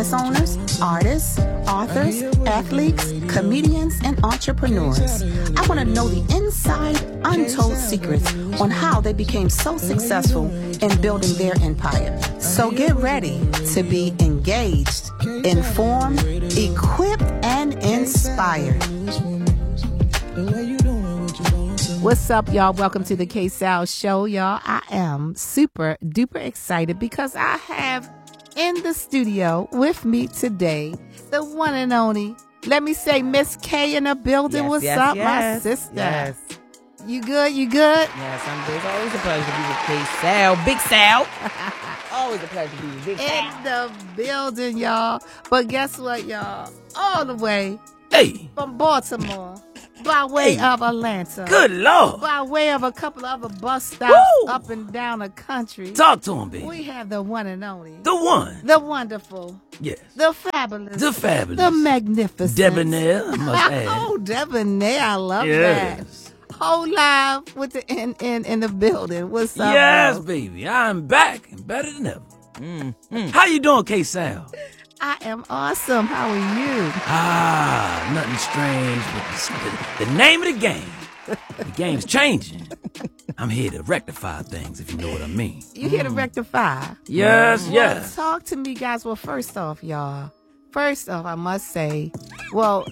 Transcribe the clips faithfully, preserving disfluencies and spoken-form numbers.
owners, artists, authors, athletes, comedians, and entrepreneurs. I want to know the inside, untold secrets on how they became so successful in building their empire. So get ready to be engaged, informed, equipped, and inspired. What's up, y'all? Welcome to the K-Sal Show, y'all. I am super duper excited because I have in the studio with me today the one and only, let me say, Miss K in the building. Yes, What's yes, up, yes, my sister? Yes. You good? You good? Yes, I'm good. It's always a pleasure to be with K-Sal. Big Sal. Always a pleasure to be with Big Sal. In the building, y'all. But guess what, y'all? All the way Hey. from Baltimore, by way Hey. of Atlanta. Good Lord. By way of a couple other bus stops Woo. up and down the country. Talk to him, baby. We have the one and only. The one. The wonderful. Yes. The fabulous. The fabulous. The magnificent. Debonair, I must add. Oh, Debonair. I love Yes. that. Whole live with the N N in the building. What's up, Yes, bro? baby. I'm back and better than ever. Mm, mm. How you doing, K-Sal? I am awesome. How are you? Ah, nothing strange but the, the name of the game. The game's changing. I'm here to rectify things, if you know what I mean. You here to rectify? Yes, Well, yes. talk to me, guys. Well, first off, y'all. First off, I must say, well,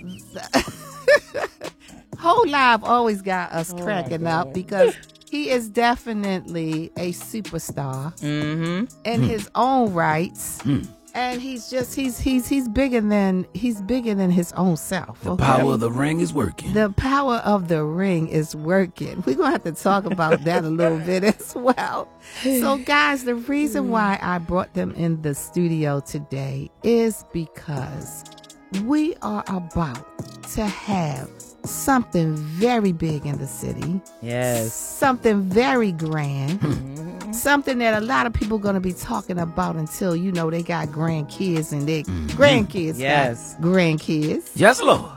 Whole Live always got us Oh, cracking my up God. because he is definitely a superstar Mm-hmm. in his own rights. Mm. And he's just he's he's he's bigger than he's bigger than his own self. The okay? power of the ring is working. The power of the ring is working. We're gonna have to talk about that a little bit as well. So, guys, the reason why I brought them in the studio today is because we are about to have something very big in the city. Yes. Something very grand. Something that a lot of people are going to be talking about until, you know, they got grandkids and they grandkids Yes. got grandkids. Yes, Lord.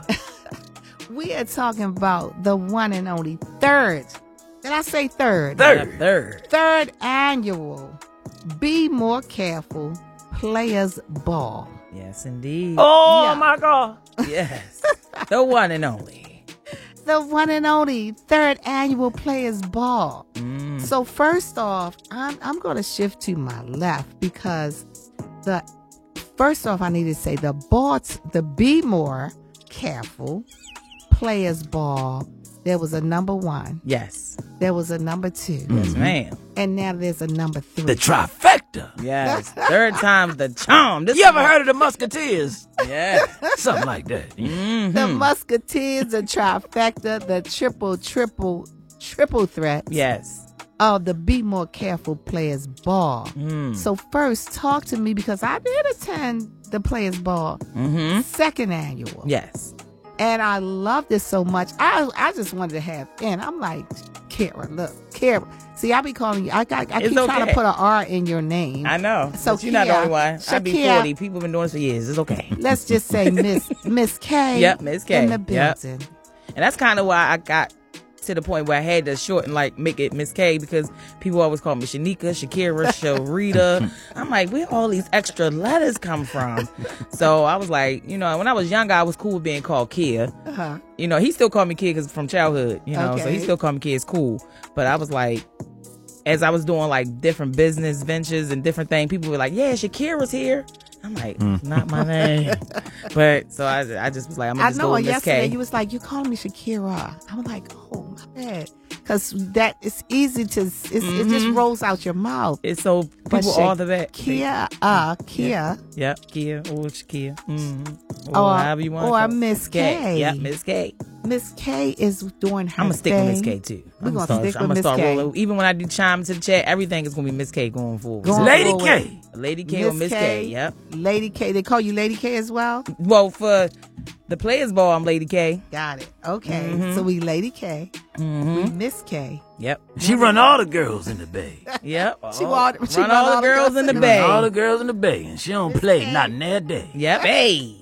We are talking about the one and only third. Did I say third? Third. Yeah, third. Third annual Be More Careful Players Ball. Yes, indeed. Oh, Yeah. my God. Yes. The one and only. The one and only third annual Players Ball. Mm. So first off, I'm I'm going to shift to my left because the first off I need to say the ball, the Be More Careful Players Ball. There was a number one. Yes. There was a number two, Yes, ma'am. and now there's a number three. The trifecta. Yes. Third time's the charm. This You is ever what- heard of the Musketeers? Yeah. Something like that. Mhm. The Musketeers, the trifecta, the triple, triple, triple threat Yes. of the Be More Careful Players Ball. Mm. So first, talk to me because I did attend the Players Ball Mm-hmm. second annual. Yes. And I loved it so much. I I just wanted to have and I'm like, Kara, look, Kara. See, I be calling you. I got. I It's keep trying to okay. put an R in your name. I know. So But you're not the Shakira- only one. I be Shakira- forty. People been doing this for years. It's okay. Let's just say Miss Miss K. Yep, Miss K. in the Yep. building. And that's kind of why I got to the point where I had to shorten, like, make it Miss K, because people always call me Shanika, Shakira, Sharita. I'm like, where all these extra letters come from? So I was like, you know, when I was younger, I was cool with being called Kia. Uh-huh. You know, he still called me Kid because from childhood, you know, so Okay. he still called me Kid. It's cool. But I was like, as I was doing like different business ventures and different things, people were like, yeah, Shakira's here. I'm like, not my name. But so I, I just was like, I'm I gonna just know. go with And Miss yesterday K. you was like, you calling me Shakira. I'm like, oh my bad, because that it's easy to it's, it just Mhm. rolls out your mouth. It's so But people Sha- all the back. Kia, uh, Kia, Yep, Kia or Shakia. Mm-hmm. Or, Or- however you want. or Miss K. Yep, Miss K. Miss K is doing her I'm gonna stick with Miss thing. K too. We I'm gonna start, stick I'm with gonna Miss start K. rolling. Even when I do chime into the chat, everything is gonna be Miss K going forward. Going Lady forward. K. Lady K or Miss K. Yep. Lady K. They call you Lady K as well? Well, for the Players Ball, I'm Lady K. Got it. Okay. Mhm. So we Lady K. Mm-hmm. We Miss K. Yep. She run all the girls in the bay. Yep. She Oh, want- she run run all the girls in the Run bay. all the girls in the bay, and she don't play, K. not in their day. Yep. Hey.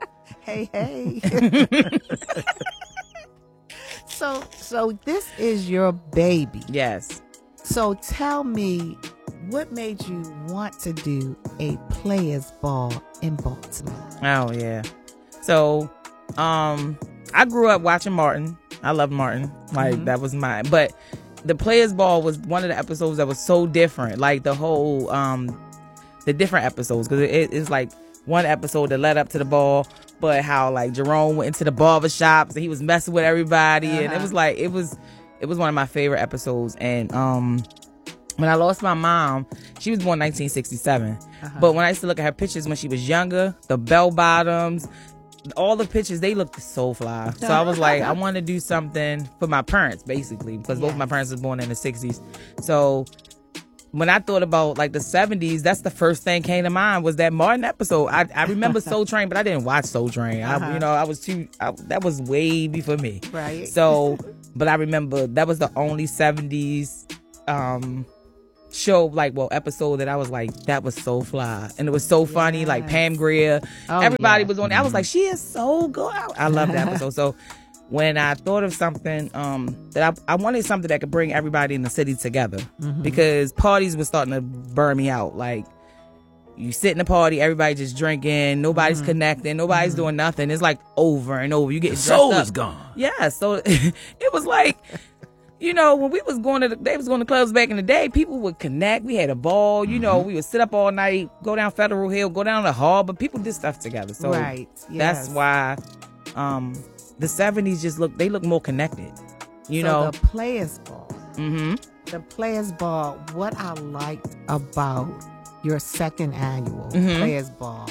Hey, hey. so so this is your baby. Yes. So tell me, what made you want to do a players ball in Baltimore? Oh yeah. So, um, I grew up watching Martin. I love Martin. Like mm-hmm. that was my. But the players ball was one of the episodes that was so different. Like the whole, um, the different episodes because it, it's like one episode that led up to the ball, but how like Jerome went into the barber shops and he was messing with everybody, uh-huh. and it was like it was, it was one of my favorite episodes. And um. When I lost my mom, she was born in nineteen sixty-seven. Uh-huh. But when I used to look at her pictures when she was younger, the bell bottoms, all the pictures, they looked so fly. So I was like, I want to do something for my parents, basically, because yes. both my parents were born in the sixties. So when I thought about like the seventies, that's the first thing came to mind was that Martin episode. I, I remember Soul Train, but I didn't watch Soul Train. I, uh-huh. You know, I was too, I, that was way before me. Right. So, but I remember that was the only seventies, um, show like well episode that I was like that was so fly and it was so funny. Yes. Like Pam Grier, oh, everybody yeah. was on it. I was like, she is so good. I, I love that episode. So when I thought of something um that I, I wanted something that could bring everybody in the city together, mm-hmm. because parties were starting to burn me out. Like you sit in a party, everybody just drinking, nobody's mm-hmm. connecting, nobody's mm-hmm. doing nothing. It's like over and over. You get the soul is gone. Yeah, so it was like, you know, when we was going to the, they was going to clubs back in the day, people would connect. We had a ball, you mm-hmm. know, we would sit up all night, go down Federal Hill, go down the hall, but people did stuff together. So right. yes. that's why um, the seventies just look, they look more connected, you so know. the players ball, mm-hmm. the players ball, what I liked about your second annual mm-hmm. players ball,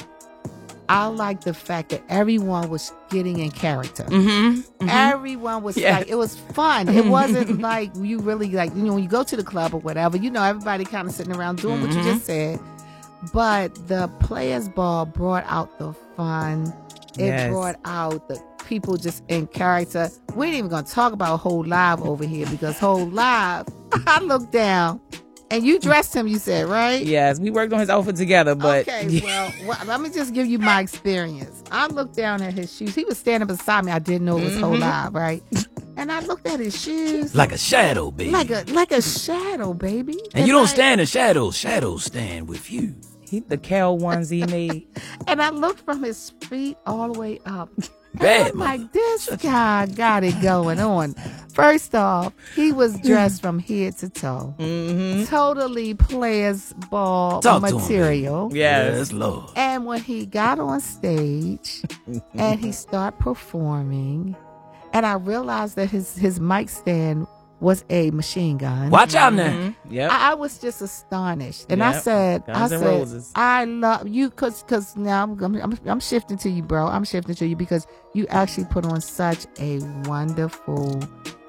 I like the fact that everyone was getting in character. Mm-hmm, mm-hmm. Everyone was yeah. like, it was fun. It wasn't like you really like, you know, when you go to the club or whatever, you know, everybody kind of sitting around doing mm-hmm. what you just said. But the players ball brought out the fun. It yes. brought out the people just in character. We ain't even going to talk about Whole Live over here because Whole Live, I looked down. And you dressed him, you said, right? Yes, we worked on his outfit together, but... Okay, well, well, let me just give you my experience. I looked down at his shoes. He was standing beside me. I didn't know it was mm-hmm. Whole Live, right? And I looked at his shoes. Like a shadow, baby. Like a like a shadow, baby. And, and you don't I, stand in shadows. Shadows stand with you. He, the Kel ones he made. And I looked from his feet all the way up. Bad, I'm like, this guy got it going on. First off, he was dressed from head to toe. Mm-hmm. Totally players ball Talk material. To him, yes, Lord. And when he got on stage and he started performing, and I realized that his, his mic stand was a machine gun. Watch out now. Mm-hmm. Yep. I, I was just astonished. And yep. I said, Guns I said, Roses. I love you because cause now I'm, I'm, I'm shifting to you, bro. I'm shifting to you because you actually put on such a wonderful,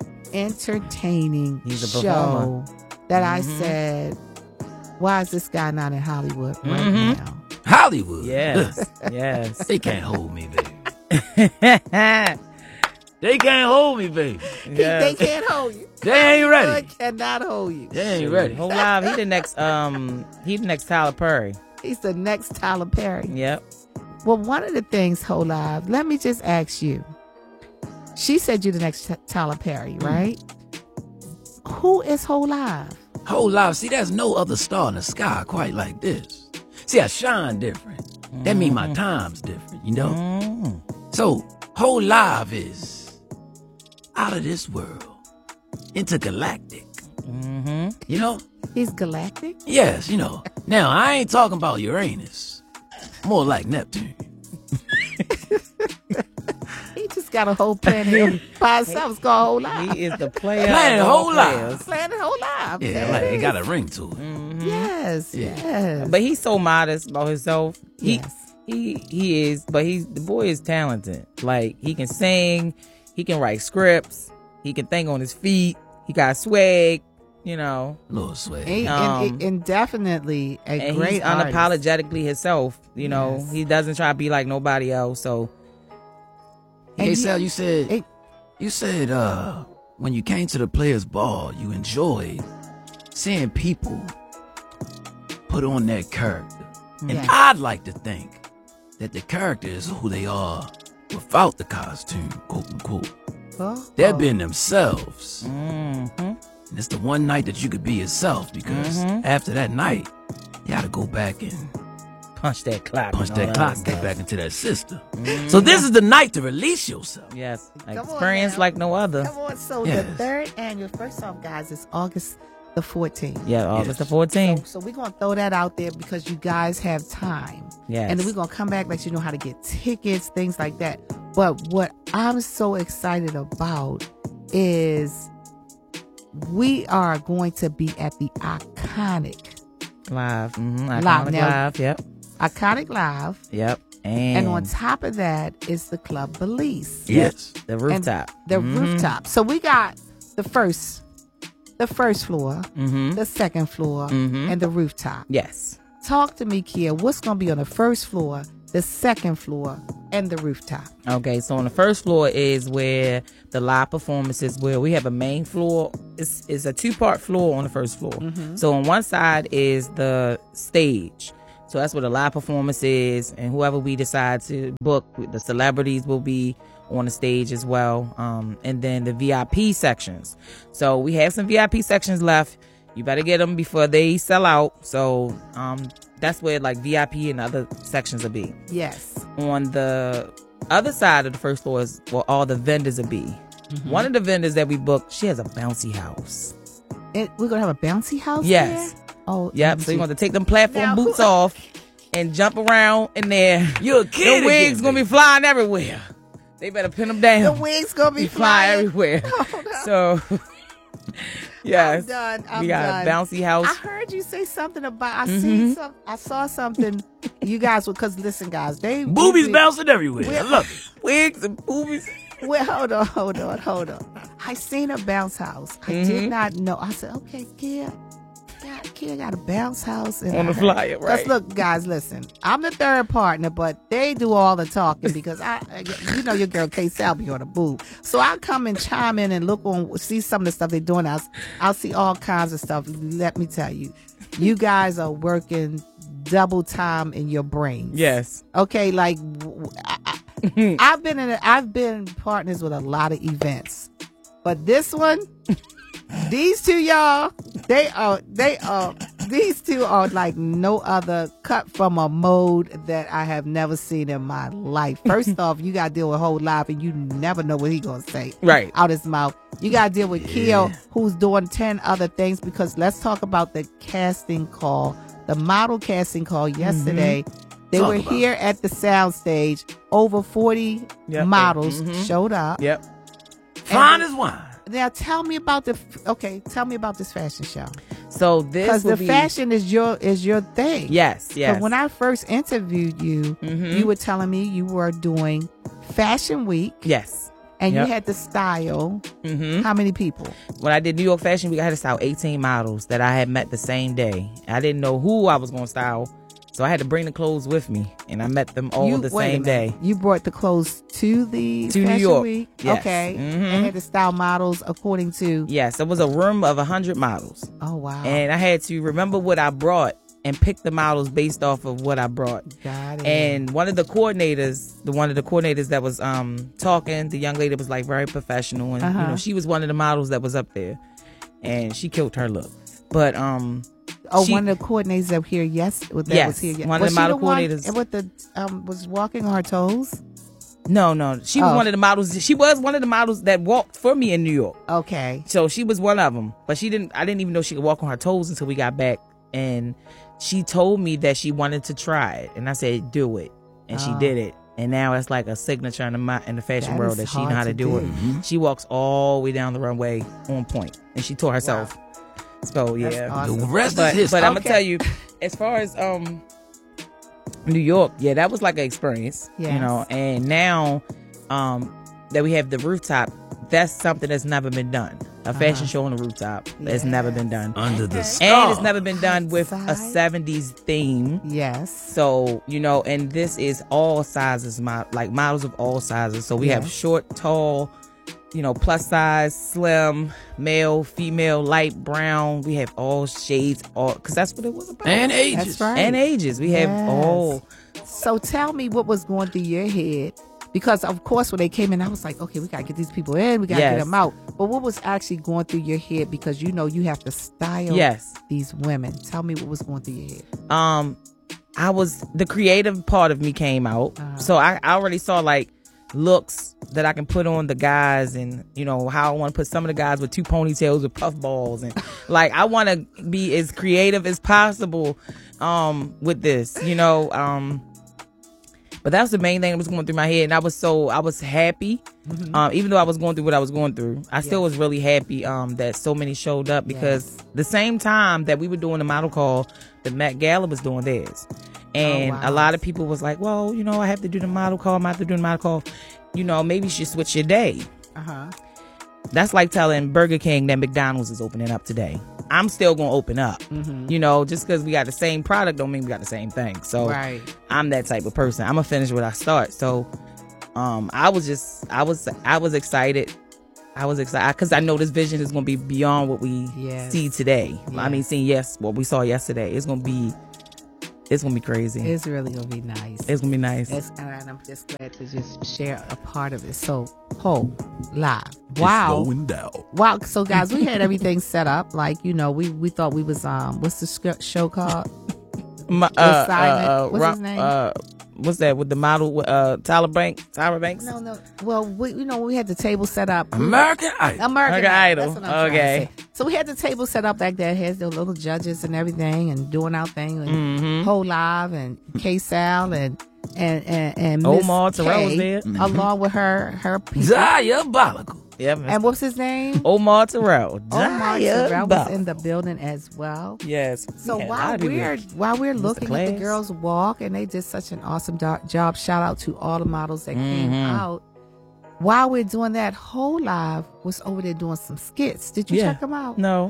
entertaining He's a show performer. that mm-hmm. I said, why is this guy not in Hollywood right mm-hmm. now? Hollywood? Yes, yes. They can't hold me, baby. They can't hold me, baby. Yeah. They can't hold you. They ain't ready. They cannot hold you. They ain't ready. Whole Live, he the next um he the next Tyler Perry. He's the next Tyler Perry. Yep. Well, one of the things, Whole Live, let me just ask you. She said you're the next Tyler Perry, right? Mm. Who is Whole Live? Whole Live, see, there's no other star in the sky quite like this. See, I shine different. Mm. That mean my time's different, you know? Mm. So, Whole Live is out of this world, intergalactic. Mm-hmm. You know? He's galactic? Yes, you know. Now, I ain't talking about Uranus. More like Neptune. He just got a whole planet by himself. It's called Whole Live. He is the player. Planet Whole Live. Planet Whole Live. Yeah, yes. like it got a ring to it. Mm-hmm. Yes, Yeah. yes. But he's so modest about himself. He, yes. he he is, but he's the boy is talented. Like he can sing, he can write scripts, he can think on his feet, he got swag, you know. Little swag. And, Um, and, and definitely a and great he's artist. unapologetically himself. You know, Yes. he doesn't try to be like nobody else. So Hey, And Sal, you said Hey. you said uh when you came to the players' ball, you enjoyed seeing people put on that character. And Yes. I'd like to think that the character is who they are without the costume, quote unquote. Well, They're oh, being themselves. mm-hmm. And it's the one night that you could be yourself, because Mhm. after that night, you gotta go back and Punch that clock. punch and all that clock and stuff. get back into that system. So this is the night to release yourself. Yes. Come on Experience now. like no other. Come on. So the Yes. third annual, first off, guys, is August the fourteenth. Yeah, August Yes. the fourteenth. So we're going to throw that out there because you guys have time. Yes. And then we're going to come back, let you know how to get tickets, things like that. But what I'm so excited about is we are going to be at the Iconic, Live. Mm-hmm. Live. Iconic Now- Live. Yep. Iconic Live. Yep. And, And on top of that is the Club Belize. Yes. the And rooftop. The Mhm. rooftop. So we got the first, the first floor, Mm-hmm. the second floor, Mhm. and the rooftop. Yes. Talk to me, Kia. What's going to be on the first floor, the second floor, and the rooftop? Okay, so on the first floor is where the live performances, where we have a main floor. It's, it's a two-part floor on the first floor. So on one side is the stage. So that's where the live performance is, and whoever we decide to book, the celebrities will be on the stage as well. Um, and then the V I P sections. So we have some V I P sections left. You better get them before they sell out. So um, that's where like V I P and other sections will be. Yes. On the other side of the first floor is where all the vendors will be. One of the vendors that we booked, she has a bouncy house. It, we're going to have a bouncy house Yes. there? Oh, Yep. So you want to take them platform Now, boots who- off and jump around in there. You're a kid The wigs again, gonna be baby. flying everywhere. They better pin them down. The wig's going to be Be flying flying. everywhere. So yes, I'm done. I'm we got done. a bouncy house. I heard you say something about. I Mhm. seen some. I saw something. You guys, because listen, guys, they Boobies we- bouncing everywhere. I love it. Wigs and boobies. Well, hold on, hold on, hold on. I seen a bounce house. I did Mhm. not know. I said, okay, Kia, yeah, Kia got a bounce house and On the I heard- flyer, 'Cause right. look, guys, listen. I'm the third partner, but they do all the talking because I, you know, your girl K Sal be on the booth. So I come and chime in and look on, see some of the stuff they're doing. I'll, I'll see all kinds of stuff. Let me tell you, you guys are working double time in your brains. Yes. Okay, like w- I, I, I've been in, a, I've been partners with a lot of events, but this one, these two y'all, they are, they are, these two are like no other, cut from a mode that I have never seen in my life. First off, you got to deal with whole life, and you never know what he gonna say Right. out his mouth. You got to deal with Keo, who's doing ten other things. Because let's talk about the casting call, the model casting call yesterday. They Talk were about here at the sound stage. Over forty Yep. models Mhm. showed up. Yep. Fine as wine. Now tell me about the okay. Tell me about this fashion show, So this because will the be, fashion is your is your thing. Yes. Yes. But when I first interviewed you, Mhm. you were telling me you were doing Fashion Week, yes. and Yep. you had to style Mm-hmm. how many people? When I did New York Fashion Week, I had to style eighteen models that I had met the same day. I didn't know who I was going to style, so I had to bring the clothes with me, and I met them all you, the wait a same minute. day. You brought the clothes to the To New Fashion York, Week, yes. okay, Mhm. and had to style models according to. Yes, it was a room of one hundred models, Oh wow! and I had to remember what I brought and pick the models based off of what I brought. Got it. And one of the coordinators, the one of the coordinators that was um talking, the young lady was like very professional, and you Uh-huh. know she was one of the models that was up there, and she killed her look. But um, oh, she- one of the coordinators up here. Yes, that was Yes, here. Yes. one of was the she model one coordinators. with the um was walking on her toes. no, no, she was Oh. one of the models. She was one of the models that walked for me in New York. Okay. So she was one of them, but she didn't. I didn't even know she could walk on her toes until we got back, and she told me that she wanted to try it, and I said, "Do it," and she Oh. did it. And now it's like a signature in the mo- in the fashion That world is that she know hard how to to do, do. it. She walks all the way down the runway on point, and she tore herself. So yeah, That's The awesome. rest but is history. but I'm gonna Okay. tell you, as far as um New York, yeah, that was like an experience, you Yes. know. And now um that we have the rooftop, that's something that's never been done. A fashion Uh-huh. show on the rooftop that's never been done, Under the Okay. stars. and it's never been done with a Outside. seventies theme. Yes. So you know, and this is all sizes, mo- like models of all sizes. So we have Yes. short, tall, you know, plus size, slim, male, female, light brown. We have all shades, all because that's what it was about. And ages. That's right. And ages. We have Yes. all. So tell me what was going through your head because of course when they came in, I was like, okay, we gotta get these people in, we gotta Yes. get them out. But what was actually going through your head, because you know you have to style Yes. these women? Tell me what was going through your head. Um, I was the creative part of me came out, Uh-huh. so I, I already saw like looks that I can put on the guys, and you know how I want to put some of the guys with two ponytails with puff balls, and like I want to be as creative as possible um with this, you know. Um, but that was the main thing that was going through my head, and I was so I was happy, Mm-hmm. um, even though I was going through what I was going through. I still Yes. was really happy um that so many showed up, because Yes. the same time that we were doing the model call, the Met Gala was doing theirs. And Oh, wow. a lot of people was like, well, you know, I have to do the model call. I have to do the model call. You know, maybe you should switch your day. Uh-huh. That's like telling Burger King that McDonald's is opening up today. I'm still going to open up. Mm-hmm. You know, just because we got the same product don't mean we got the same thing. So Right. I'm that type of person. I'm going to finish what I start. So um, I was just, I was, I was excited. I was excited because I know this vision is going to be beyond what we Yes. see today. I mean, Yes. seeing, yes, what we saw yesterday. It's going to be, it's going to be crazy. It's really gonna be nice. It's gonna be nice. It's, and I'm just glad to just share a part of it. So, whole live. It's Wow. going down. Wow. So, guys, we had everything set up. Like, you know, we, we thought we was, um, what's the sc- show called? My, uh, Simon. uh, uh, What's Ro- his name? Uh, what's that with the model? Uh, Tyler Banks. Tyler Banks. No, no. Well, we, you know, we had the table set up. American Idol. American American Idol. Idol. That's what I'm trying to Okay. say. So we had the table set up back there. It has the little judges and everything, and doing our thing, and Mm-hmm. Whole Live, and K Sal, and and and and Miss Omar Terrell was K, there. Mm-hmm. along with her her people. Diabolical. Yeah, man. And what's his name? Omar Terrell. Omar Terrell was Diabolical. in the building as well. Yes. So Yeah, a lot while of people- we're while we're looking at the Class. girls walk, and they did such an awesome do- job. Shout out to all the models that came Mhm. out. While we're doing that, Whole Live was over there doing some skits. Did you Yeah. check them out? No,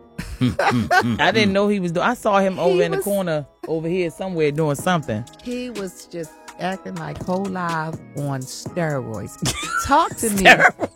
I didn't know he was doing. I saw him over He in the was- corner over here somewhere doing something. He was just acting like Whole Live on steroids. Talk to me.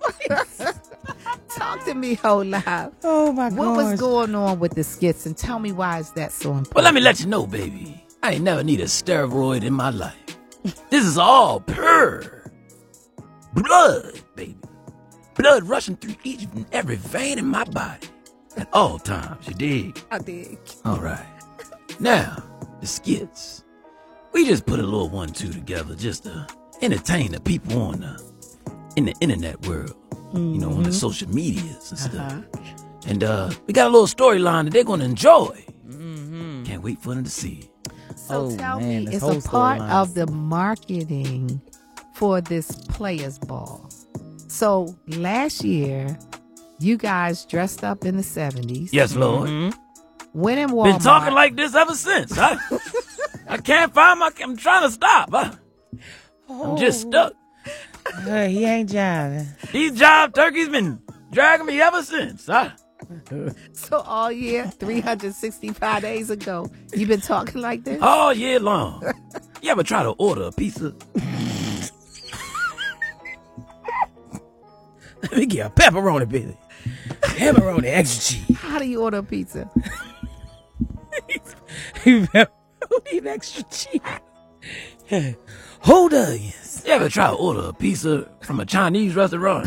Talk to me, Whole Live. Oh my god. What was going on with the skits, and tell me why is that so important? Well, let me let you know, baby. I ain't never need a steroid in my life. This is all pure blood, baby. Blood rushing through each and every vein in my body at all times, you dig? I did. All right. Now, the skits. We just put a little one-two together just to entertain the people on the, in the internet world. You know, on the social medias and stuff. And uh, we got a little storyline that they're going to enjoy. Mm-hmm. Can't wait for them to see it. So Oh, tell man, me, this it's whole a part storyline. of the marketing for this Players Ball. So last year, you guys dressed up in the seventies. Yes, Lord. Mhm. Went in Walmart. Been talking like this ever since. I, I can't find my. I'm trying to stop. I, I'm just stuck. Uh, he ain't jiving. These jive turkeys been dragging me ever since. I, So all year, three hundred sixty-five days ago, you've been talking like this? all year long. You ever try to order a pizza? Let me get a pepperoni, baby. Pepperoni, extra cheese. How do you order a pizza? Who need extra cheese? Hold on, yes. You ever try to order a pizza from a Chinese restaurant?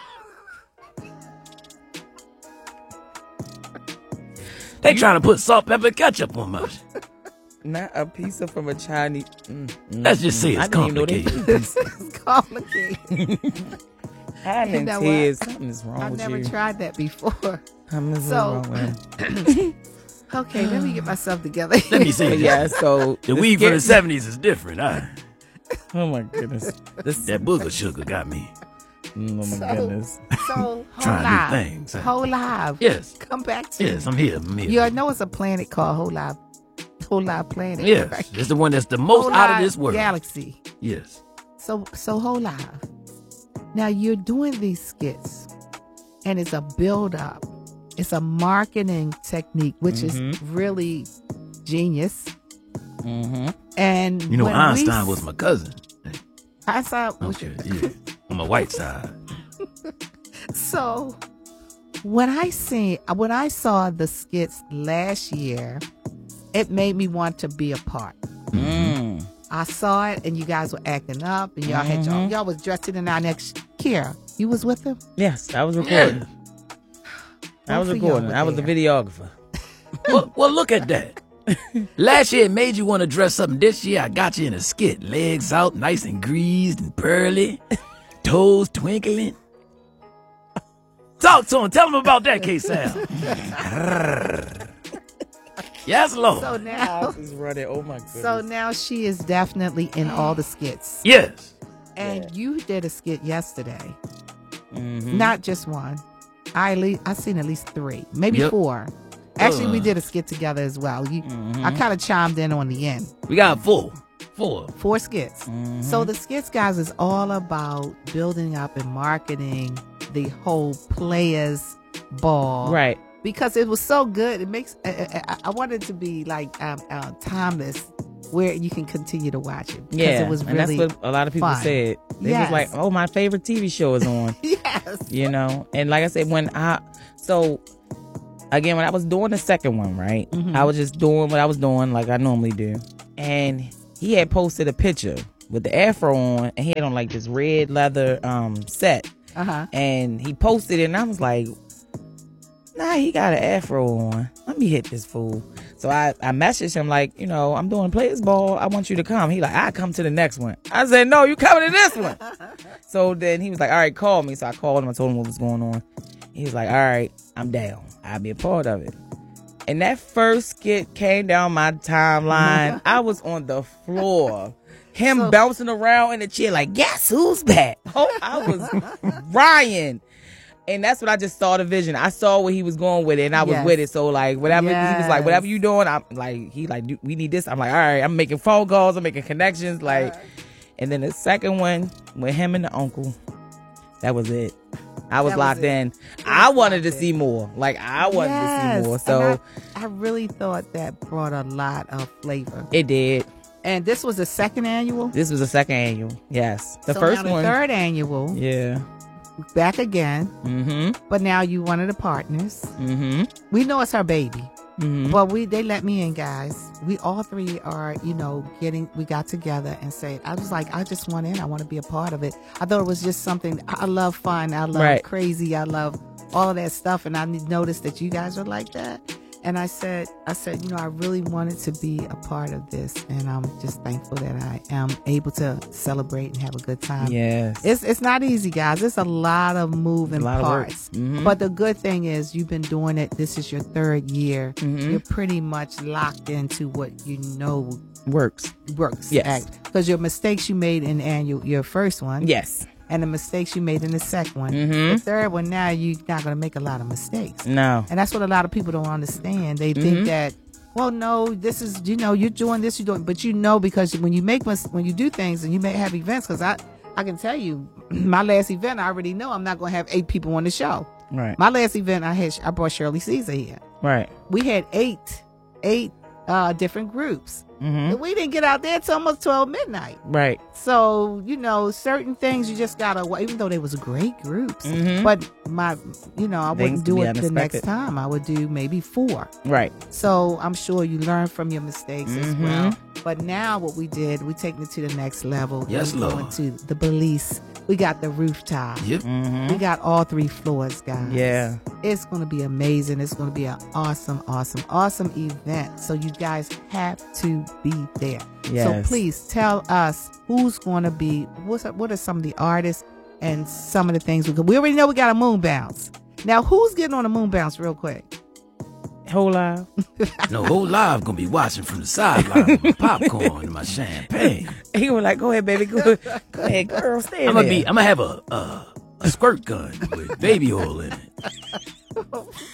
They trying to put salt, pepper, ketchup on my shit. Not a pizza from a Chinese. Mm, mm, Let's just say I it's didn't even know they complicated. did pizza. It's complicated. I'm You in know tears. what? Something is wrong I've with never you. tried that before. Something is So- wrong with him. Okay, let me get myself together. Let me see. But yeah, so The weed from the skit- seventies is different. Huh? Oh my goodness. This, That booger sugar got me oh my So- goodness. So, whole trying live. new things. huh? Whole live. Yes, Come back to yes, I'm here. I'm here. You know it's a planet called Whole Live. Whole Live Planet. Yes, right? it's the one that's the most Whole out of Live this world. Galaxy. Yes. So so Whole Live. Now you're doing these skits, and it's a build up. It's a marketing technique, which is really genius. Mm-hmm. And You know, when we Einstein s- was my cousin. Einstein was Okay, your- yeah. On my white side. So when I seen when I saw the skits last year, it made me want to be a part. Mm. I saw it, and you guys were acting up, and y'all had y'all, y'all was dressed in our next. Kira, you was with them? Yes, I was recording. I was Both of y'all recording. were I was the there. videographer. well, well, look at that. Last year it made you want to dress up. This year I got you in a skit. Legs out, nice and greased and pearly. Toes twinkling. Talk to him. Tell him about that, K-Sal. Yes, Lord. So now, House is running. Oh my goodness. so now she is definitely in all the skits. Yes. And you did a skit yesterday, Mhm. not just one. I le- I seen at least three, maybe Yep. four. Actually, we Uh. did a skit together as well. You, I kind of chimed in on the end. We got four. Four. Four skits. So the skits, guys, is all about building up and marketing the whole players ball, Right. Because it was so good. It makes I, I, I wanted it to be like um, uh, timeless, where you can continue to watch it. Because Yeah. it was and really that's what a lot of people fun. said. They Yes. was like, "Oh, my favorite T V show is on." yes. You know, and like I said, when I so again when I was doing the second one, right, Mhm. I was just doing what I was doing like I normally do, and he had posted a picture with the afro on, and he had on like this red leather um set, Uh huh. and he posted it, and I was like, nah, he got an afro on. Let me hit this fool. So I, I messaged him like, you know, I'm doing Players Ball. I want you to come. He like, I come to the next one. I said, no, you coming to this one. So then he was like, all right, call me. So I called him. I told him what was going on. He was like, all right, I'm down. I'll be a part of it. And that first skit came down my timeline. I was on the floor. Him So- bouncing around in the chair like, guess who's back? Oh, I was Ryan. And that's what I just saw the vision. I saw where he was going with it, and I was Yes. with it. So like whatever he was like, Yes. whatever you doing, I'm like he like we need this. I'm like, all right, I'm making phone calls, I'm making connections, like. And then the second one with him and the uncle, that was it. I was That was locked it. in. I wanted to locked in. see more. Like I wanted Yes. to see more. And So I, I really thought that brought a lot of flavor. it did. And this was the second annual. This was the second annual. Yes, the So first now the one. third annual, Yeah. back again. Mm-hmm. But now you one of the partners. Mm-hmm. We know it's her baby. Mm-hmm. But we they let me in, guys. We all three are, you know, getting we got together and said, I was like, I just want in. I want to be a part of it. I thought it was just something. I I love fun. I love Right. crazy. I love all of that stuff. And I noticed that you guys are like that. And I said, I said, you know, I really wanted to be a part of this, and I'm just thankful that I am able to celebrate and have a good time. Yes. It's it's not easy, guys. It's a lot of moving A lot of work. parts. Mhm. But the good thing is you've been doing it. This is your third year. Mhm. You're pretty much locked into what you know Works. works. Yes. Because your mistakes you made in annual your first one, Yes. and the mistakes you made in the second one. Mhm. The third one, now you're not going to make a lot of mistakes. No. And that's what a lot of people don't understand. They Mm-hmm. think that, well, no, this is, you know, you're doing this, you're doing, but you know, because when you make, mis- when you do things and you may have events, because I, I can tell you, my last event, I already know I'm not going to have eight people on the show. Right. My last event, I had, I brought Shirley Caesar here. Right. We had eight, eight uh, different groups. Mm-hmm. And we didn't get out there till almost twelve midnight. Right. So, you know, certain things you just gotta, even though they was great groups, Mhm. but my, you know, I Things wouldn't to do be it the next unexpected. time. I would do maybe four. Right. So I'm sure you learn from your mistakes as Mhm. well. But now what we did, we taking it to the next level. Yes, we Lord. going to the Belize. We got the rooftop. Yep. Mm-hmm. We got all three floors, guys. Yeah. It's going to be amazing. It's going to be an awesome, awesome, awesome event. So you guys have to be there. Yes. So please tell us who's going to be, what's, what are some of the artists and some of the things. We, we already know we got a moon bounce. Now, who's getting on a moon bounce real quick? Whole live. No, whole live gonna be watching from the sideline with my popcorn and my champagne. He was like, "Go ahead, baby. Go, go ahead, girl. Stay I'm there." gonna be. I'm gonna have a a, a squirt gun with baby oil in it.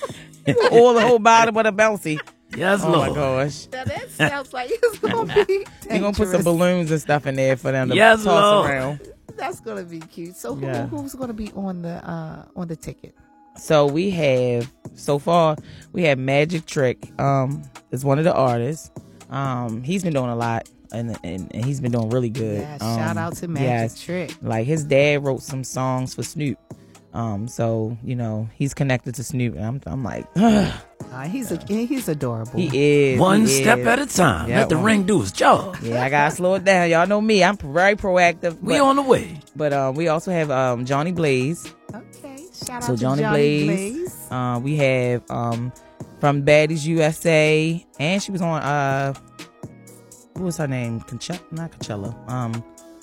All the whole bottom with a bouncy. Yes, Oh my Lord. gosh. Now, that sounds like it's going to be You're gonna put some dangerous. balloons and stuff in there for them to Yes, toss Lord. around. That's going to be cute. So who, Yeah. who's going to be on the uh, on the ticket? So we have so far we have Magic Trick. Um, is one of the artists. Um, he's been doing a lot, and and, and he's been doing really good. Yeah, Um, shout out to Magic yes. Trick. Like his dad wrote some songs for Snoop. Um, so you know he's connected to Snoop, and I'm I'm like, ugh. Uh, he's a, he's adorable. He is. One he step is. at a time. Yeah, Let the one. ring do its job. Yeah, I gotta slow it down. Y'all know me. I'm very proactive. We but, on the way. But um, we also have um Johnny Blaze. Okay, shout So out Johnny, to Johnny Blaze. Blaze. Uh, we have um from Baddies U S A, and she was on uh, what was her name? Conchella, not Conchella. Um,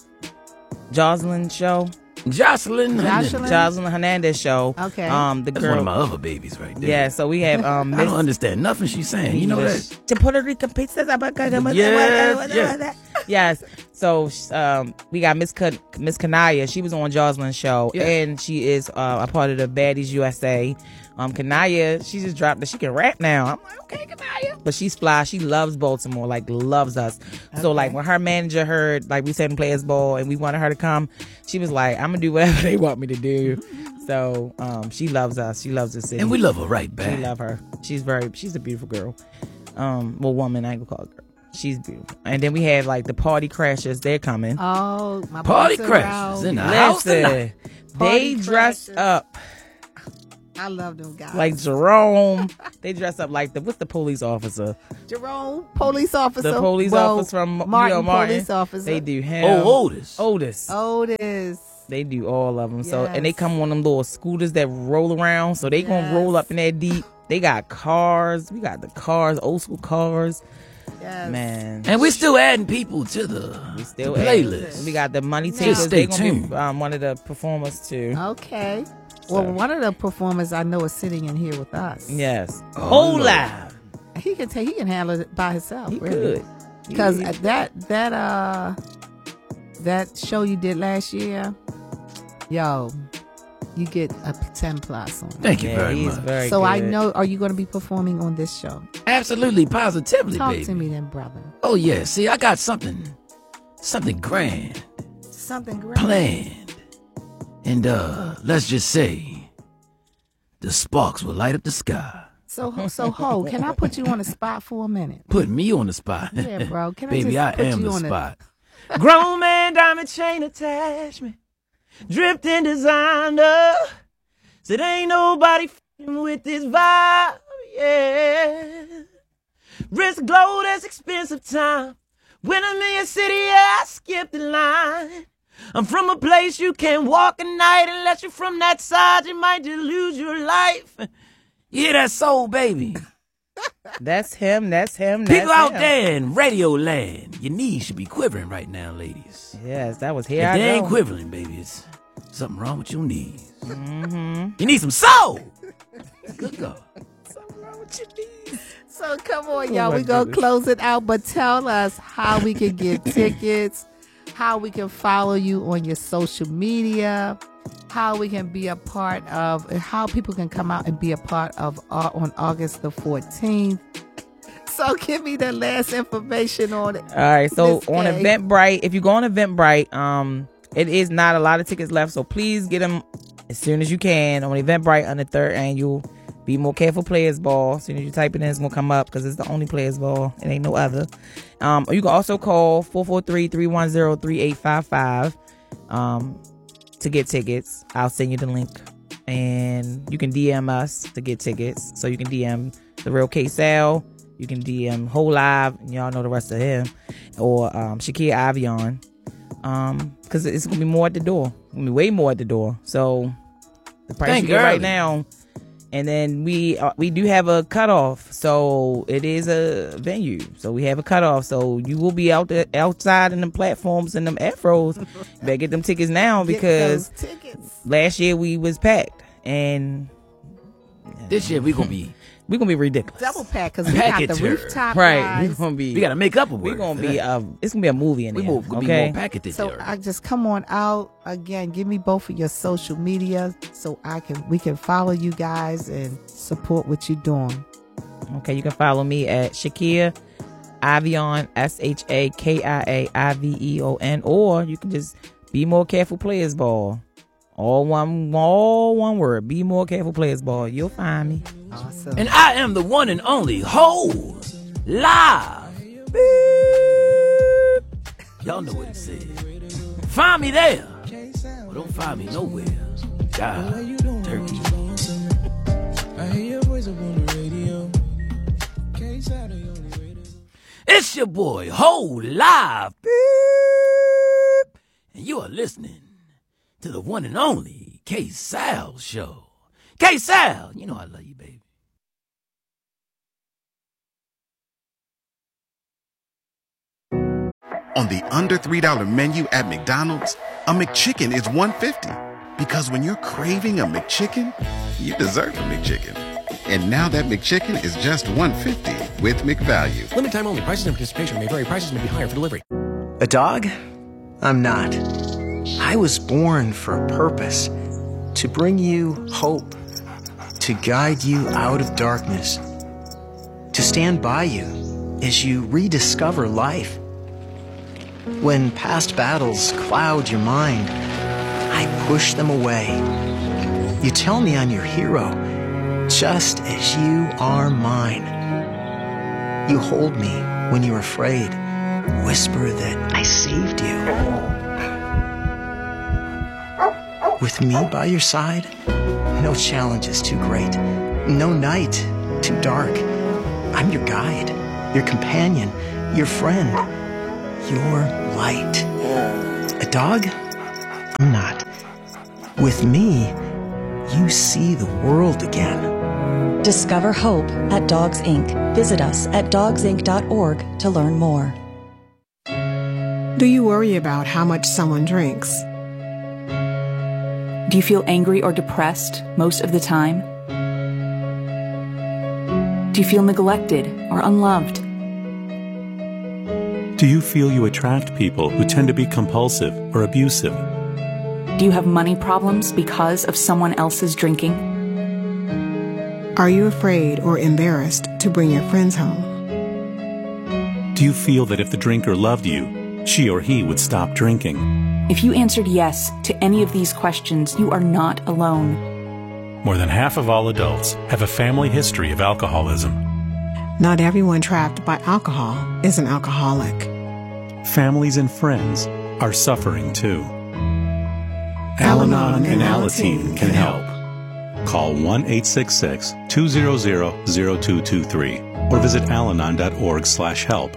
Jocelyn show. Jocelyn. Jocelyn? Jocelyn Hernandez show. Okay. Um, the That's girl. one of my other babies right there. Yeah. So we have um. I Miss- don't understand nothing she's saying. You know that? The Puerto Rican pizzas. Yes, yes. Yes. So um, we got Miss Ka- Miss Kanaya. She was on Jocelyn's show, Yeah. and she is uh, a part of the Baddies U S A. Um, Kanaya, she just dropped that she can rap now. I'm like, okay, Kanaya. But she's fly. She loves Baltimore, like loves us. So like when her manager heard like we said in Players Ball and we wanted her to come, she was like, I'm gonna do whatever they want me to do. So um, she loves us. She loves the city. And we love her right back. We love her. She's very. She's a beautiful girl. Um, well, woman. I ain't gonna call her girl. She's beautiful. And then we have like the Party Crashers. They're coming. Oh, my Party boys crashers around. in the house Listen, tonight. they Party dress Crashers. up I love them guys. like Jerome. They dress up like the what's the police officer? Jerome, police officer. The police well, officer from Martin, you know, Martin. police officer. They do him. Oh, Otis. Otis. Otis. They do all of them. So and they Yes. come on them little scooters that roll around. So they gonna Yes. roll up in that deep. They got cars. We got the cars, old school cars. Yes. Man. And we're still adding people to the, Still the adding. playlist. We got the Money Now- Takers. Just They're stay gonna be tuned. um, one of the performers too. Okay. Well, So- one of the performers I know is sitting in here with us. Yes. Oh, Whole Lord. live. He can take. He can handle it by himself. He really. could. Because He- that that uh that show you did last year, yo, you get a ten plus on. Thank you yeah, very he's much. very So I good. know. Are you going to be performing on this show? Absolutely, positively, Talk baby. to me then, brother. Oh yeah, see, I got something, something grand Something great. planned, and uh, let's just say, the sparks will light up the sky. So so ho, can I put you on the spot for a minute? Put me on the spot. Yeah, bro. Can I Baby, just I put am you the on the- spot. Grown man diamond chain attachment. Dripped in designer. Said ain't nobody f***ing with this vibe. Yeah. Wrist glow, that's expensive time. When I'm in your city, yeah, I skip the line. I'm from a place you can't walk at night unless you're from that side. You might just lose your life. You hear that soul, baby? That's him. That's him. That's People out him. there in radio land, your knees should be quivering right now, ladies. Yes, that was here. If I they ain't go. quivering, baby, it's something wrong with your knees. Mm-hmm. You need some soul. Good God. Something wrong with your knees. So come on, Oh, y'all. my We gonna goodness. close it out, but tell us how we can get tickets, how we can follow you on your social media, how we can be a part of, how people can come out and be a part of uh, on August the fourteenth. So give me the last information on it. All right, so Miss on K. Eventbrite, if you go on Eventbrite, um, it is not a lot of tickets left, so please get them as soon as you can on Eventbrite on the third annual. Be More Careful Players Ball. As soon as you type it in, it's gonna come up because it's the only Players Ball. It ain't no other. Um, or you can also call four four three, three one zero, three eight five five um, to get tickets. I'll send you the link, and you can D M us to get tickets. So you can D M the Real K Sal. You can D M Whole Live, and y'all know the rest of him, or um, Shakir Avion, um, because it's gonna be more at the door. Gonna be way more at the door. So the price Thank you get right early. now, and then we uh, we do have a cutoff. So it is a venue. So we have a cutoff. So you will be out there outside in the platforms and them afros. You better get them tickets now Get because those tickets. last year we was packed, and This year we gonna be, we're gonna be ridiculous. Double pack because we got Pack it the to her. rooftop Right, guys. we're gonna be. we gotta make up a We're word. gonna for be that. uh it's gonna be a movie in we there. will gonna be okay. more packeted So there. I just come on out again. Give me both of your social media so I can we can follow you guys and support what you're doing. Okay, you can follow me at Shakir Avion, S H A K I A I V E O N, or you can just Be More Careful Players Ball. All one, all one word. Be More Careful Players Ball. You'll find me. Awesome. And I am the one and only Whole Live. Y'all know what it says. Find me there. Well, don't find me nowhere. God, turkey. I hear your voice up on the radio. It's your boy, Whole Live, beep, and you are listening to the one and only K-Sal Show. K-Sal, you know I love you, baby. On the under three dollar menu at McDonald's, a McChicken is one dollar fifty. Because when you're craving a McChicken, you deserve a McChicken. And now that McChicken is just one dollar fifty with McValue. Limited time only. Prices and participation may vary. Prices may be higher for delivery. A dog? I'm not. I was born for a purpose. To bring you hope. To guide you out of darkness. To stand by you as you rediscover life. When past battles cloud your mind, I push them away. You tell me I'm your hero, just as you are mine. You hold me when you're afraid, whisper that I saved you. With me by your side, no challenge is too great, no night too dark. I'm your guide, your companion, your friend, your light. A dog? I'm not. With me, you see the world again. Discover hope at Dogs Incorporated. Visit us at dogs inc dot org to learn more. Do you worry about how much someone drinks? Do you feel angry or depressed most of the time? Do you feel neglected or unloved? Do you feel you attract people who tend to be compulsive or abusive? Do you have money problems because of someone else's drinking? Are you afraid or embarrassed to bring your friends home? Do you feel that if the drinker loved you, she or he would stop drinking? If you answered yes to any of these questions, you are not alone. More than half of all adults have a family history of alcoholism. Not everyone trapped by alcohol is an alcoholic. Families and friends are suffering too. Al-Anon and Alateen can help. Call one eight six six, two zero zero, zero two two three or visit alanon dot org slash help.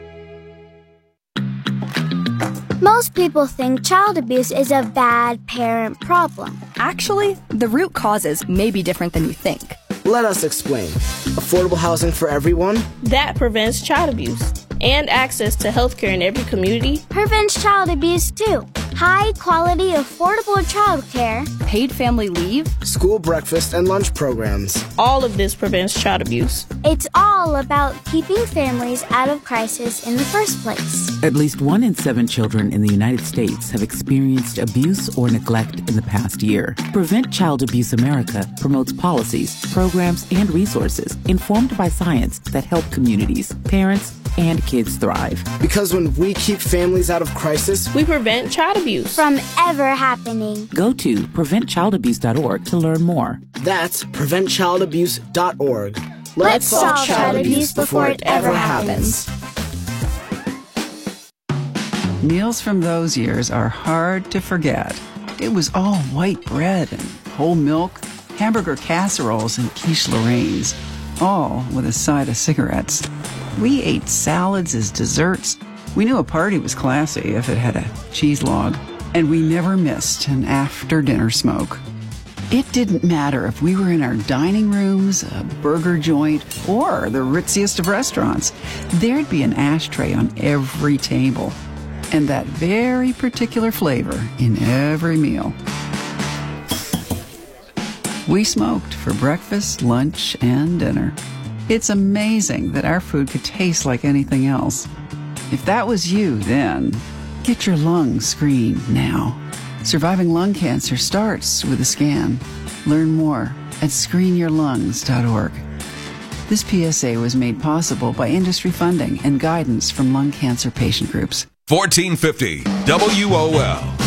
Most people think child abuse is a bad parent problem. Actually, the root causes may be different than you think. Let us explain. Affordable housing for everyone? That prevents child abuse. And access to health care in every community prevents child abuse too. High quality, affordable child care, paid family leave, school breakfast and lunch programs. All of this prevents child abuse. It's all about keeping families out of crisis in the first place. At least one in seven children in the United States have experienced abuse or neglect in the past year. Prevent Child Abuse America promotes policies, programs, and resources informed by science that help communities, parents, and kids thrive. Because when we keep families out of crisis, we prevent child abuse from ever happening. Go to prevent child abuse dot org to learn more. That's prevent child abuse dot org. Let's, Let's solve child, child abuse before it ever happens. Meals from those years are hard to forget. It was all white bread and whole milk, hamburger casseroles and quiche Lorraine's, all with a side of cigarettes. We ate salads as desserts. We knew a party was classy if it had a cheese log, and we never missed an after-dinner smoke. It didn't matter if we were in our dining rooms, a burger joint, or the ritziest of restaurants. There'd be an ashtray on every table, and that very particular flavor in every meal. We smoked for breakfast, lunch, and dinner. It's amazing that our food could taste like anything else. If that was you then, get your lungs screened now. Surviving lung cancer starts with a scan. Learn more at screen your lungs dot org. This P S A was made possible by industry funding and guidance from lung cancer patient groups. fourteen fifty W O L.